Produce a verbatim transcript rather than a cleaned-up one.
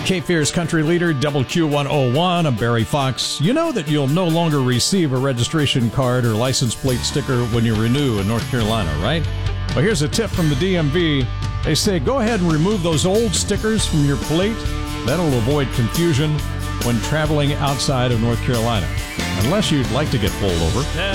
Cape Fear's country leader, W Q one oh one. I'm Barry Fox. You know that you'll no longer receive a registration card or license plate sticker when you renew in North Carolina, right? Well, here's a tip from the D M V. They say go ahead and remove those old stickers from your plate. That'll avoid confusion when traveling outside of North Carolina. Unless you'd like to get pulled over.